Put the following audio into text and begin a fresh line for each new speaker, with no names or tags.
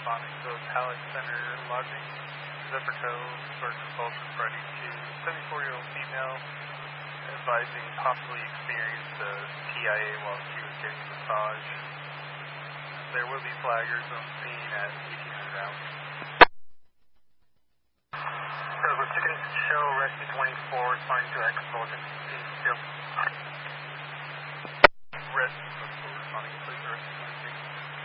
responding to a Pallet Center lodging. Zipper toe, short convulsions ready to 74-year-old female advising possibly experienced a TIA while she was getting a massage. There will be flaggers on scene at 1800 hours.
Program 2 can show rescue 24 responding to a convulsion.
Rescue 24 responding to rescue 24.